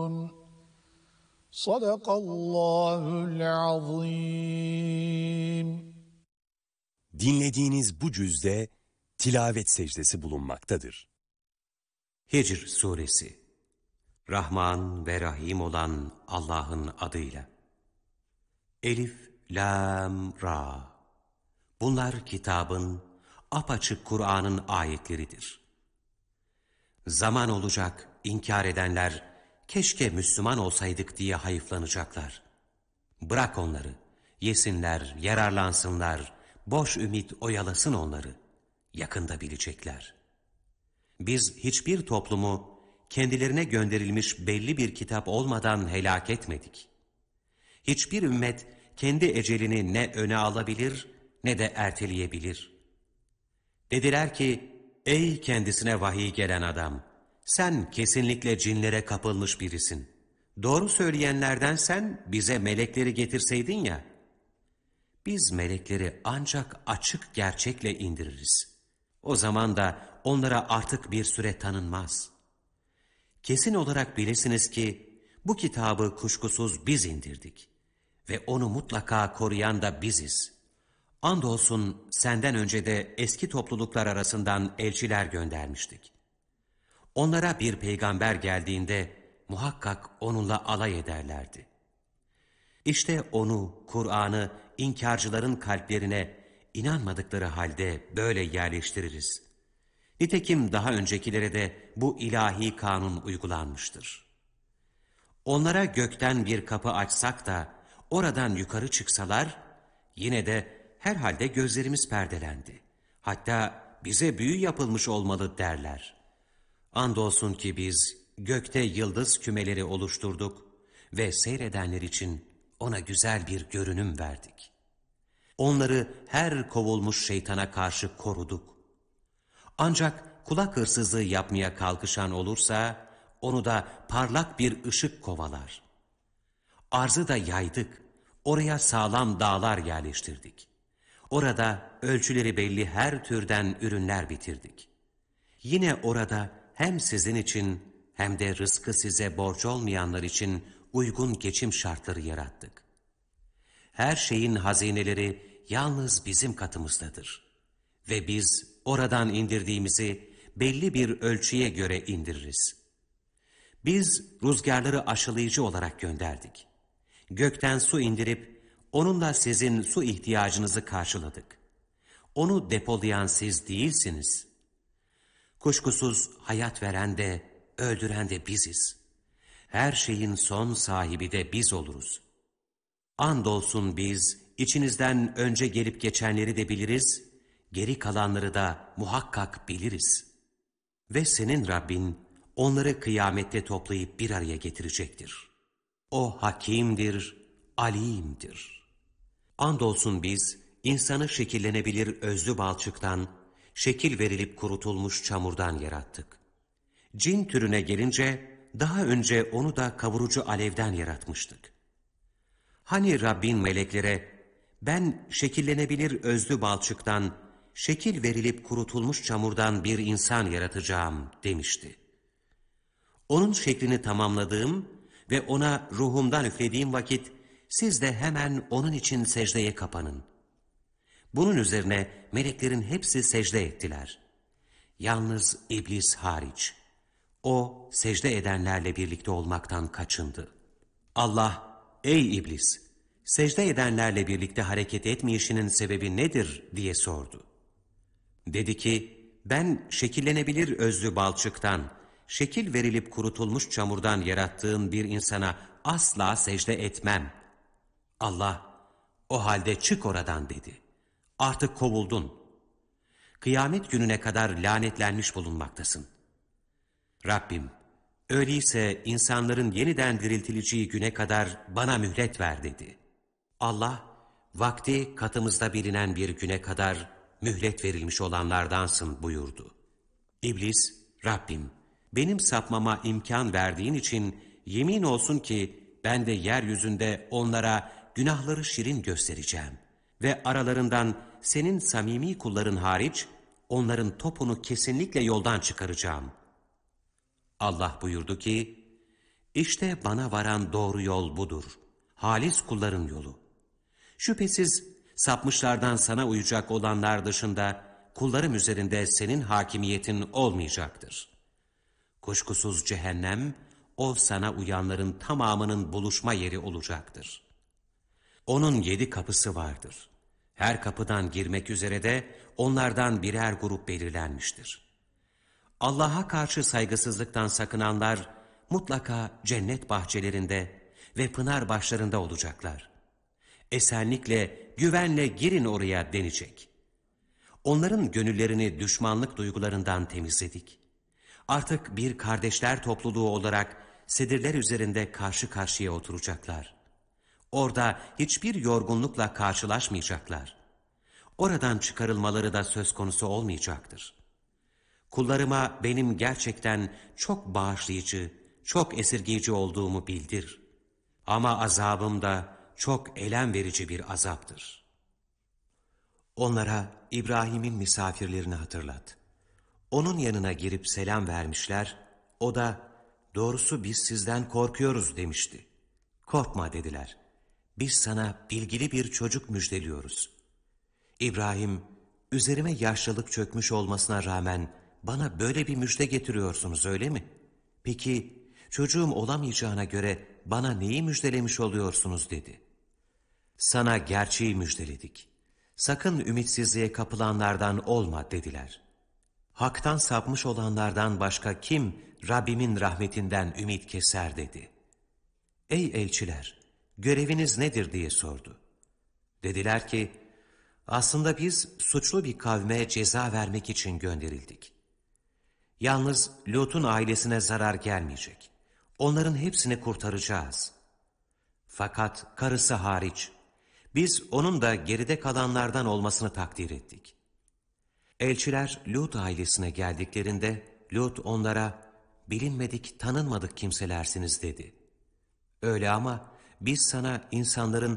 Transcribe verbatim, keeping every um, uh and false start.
Sadakallahul azim. Dinlediğiniz bu cüzde tilavet secdesi bulunmaktadır. Hicr Suresi. Rahman ve Rahim olan Allah'ın adıyla. Elif, Lam, Ra. Bunlar kitabın, apaçık Kur'an'ın ayetleridir. Zaman olacak, inkar edenler, keşke Müslüman olsaydık diye hayıflanacaklar. Bırak onları, yesinler, yararlansınlar, boş ümit oyalasın onları. Yakında bilecekler. Biz hiçbir toplumu kendilerine gönderilmiş belli bir kitap olmadan helak etmedik. Hiçbir ümmet kendi ecelini ne öne alabilir ne de erteleyebilir. Dediler ki, ey kendisine vahiy gelen adam, sen kesinlikle cinlere kapılmış birisin. Doğru söyleyenlerden sen bize melekleri getirseydin ya. Biz melekleri ancak açık gerçekle indiririz. O zaman da onlara artık bir süre tanınmaz. Kesin olarak bilesiniz ki bu kitabı kuşkusuz biz indirdik ve onu mutlaka koruyan da biziz. Andolsun senden önce de eski topluluklar arasından elçiler göndermiştik. Onlara bir peygamber geldiğinde muhakkak onunla alay ederlerdi. İşte onu, Kur'an'ı inkarcıların kalplerine inanmadıkları halde böyle yerleştiririz. Nitekim daha öncekilere de bu ilahi kanun uygulanmıştır. Onlara gökten bir kapı açsak da oradan yukarı çıksalar, yine de herhalde gözlerimiz perdelendi. Hatta bize büyü yapılmış olmalı derler. Andolsun ki biz gökte yıldız kümeleri oluşturduk ve seyredenler için ona güzel bir görünüm verdik. Onları her kovulmuş şeytana karşı koruduk. Ancak kulak hırsızlığı yapmaya kalkışan olursa onu da parlak bir ışık kovalar. Arzı da yaydık, oraya sağlam dağlar yerleştirdik. Orada ölçüleri belli her türden ürünler bitirdik. Yine orada hem sizin için hem de rızkı size borç olmayanlar için uygun geçim şartları yarattık. Her şeyin hazineleri yalnız bizim katımızdadır. Ve biz oradan indirdiğimizi belli bir ölçüye göre indiririz. Biz rüzgarları aşılayıcı olarak gönderdik. Gökten su indirip onunla sizin su ihtiyacınızı karşıladık. Onu depolayan siz değilsiniz. Kuşkusuz hayat veren de öldüren de biziz. Her şeyin son sahibi de biz oluruz. Andolsun biz içinizden önce gelip geçenleri de biliriz, geri kalanları da muhakkak biliriz. Ve senin Rabbin onları kıyamette toplayıp bir araya getirecektir. O hakimdir, alimdir. Andolsun biz insanı şekillenebilir özlü balçıktan, şekil verilip kurutulmuş çamurdan yarattık. Cin türüne gelince daha önce onu da kavurucu alevden yaratmıştık. Hani Rabbin meleklere ben şekillenebilir özlü balçıktan, şekil verilip kurutulmuş çamurdan bir insan yaratacağım demişti. Onun şeklini tamamladığım ve ona ruhumdan üflediğim vakit siz de hemen onun için secdeye kapanın. Bunun üzerine meleklerin hepsi secde ettiler. Yalnız iblis hariç. O secde edenlerle birlikte olmaktan kaçındı. Allah, ey iblis, secde edenlerle birlikte hareket etmeyişinin sebebi nedir diye sordu. Dedi ki, ben şekillenebilir özlü balçıktan, şekil verilip kurutulmuş çamurdan yarattığın bir insana asla secde etmem. Allah, o halde çık oradan dedi. Artık kovuldun. Kıyamet gününe kadar lanetlenmiş bulunmaktasın. Rabbim, öyleyse insanların yeniden diriltileceği güne kadar bana mühlet ver dedi. Allah, vakti katımızda bilinen bir güne kadar mühlet verilmiş olanlardansın buyurdu. İblis, Rabbim, benim sapmama imkan verdiğin için yemin olsun ki ben de yeryüzünde onlara günahları şirin göstereceğim ve aralarından senin samimi kulların hariç onların topunu kesinlikle yoldan çıkaracağım. Allah buyurdu ki, İşte bana varan doğru yol budur. Halis kulların yolu. Şüphesiz sapmışlardan sana uyacak olanlar dışında kullarım üzerinde senin hakimiyetin olmayacaktır. Kuşkusuz cehennem, o sana uyanların tamamının buluşma yeri olacaktır. Onun yedi kapısı vardır. Her kapıdan girmek üzere de onlardan birer grup belirlenmiştir. Allah'a karşı saygısızlıktan sakınanlar mutlaka cennet bahçelerinde ve pınar başlarında olacaklar. Esenlikle, güvenle girin oraya denecek. Onların gönüllerini düşmanlık duygularından temizledik. Artık bir kardeşler topluluğu olarak sedirler üzerinde karşı karşıya oturacaklar. Orada hiçbir yorgunlukla karşılaşmayacaklar. Oradan çıkarılmaları da söz konusu olmayacaktır. Kullarıma benim gerçekten çok bağışlayıcı, çok esirgeyici olduğumu bildir. Ama azabım da çok elem verici bir azaptır. Onlara İbrahim'in misafirlerini hatırlat. Onun yanına girip selam vermişler, o da doğrusu biz sizden korkuyoruz demişti. Korkma dediler. Biz sana bilgili bir çocuk müjdeliyoruz. İbrahim, üzerime yaşlılık çökmüş olmasına rağmen bana böyle bir müjde getiriyorsunuz öyle mi? Peki çocuğum olamayacağına göre bana neyi müjdelemiş oluyorsunuz dedi. Sana gerçeği müjdeledik. Sakın ümitsizliğe kapılanlardan olma dediler. Hak'tan sapmış olanlardan başka kim Rabbimin rahmetinden ümit keser dedi. Ey elçiler, göreviniz nedir diye sordu. Dediler ki, aslında biz suçlu bir kavme ceza vermek için gönderildik. Yalnız Lut'un ailesine zarar gelmeyecek. Onların hepsini kurtaracağız. Fakat karısı hariç, biz onun da geride kalanlardan olmasını takdir ettik. Elçiler Lut ailesine geldiklerinde Lut onlara bilinmedik, tanınmadık kimselersiniz dedi. Öyle ama biz sana insanların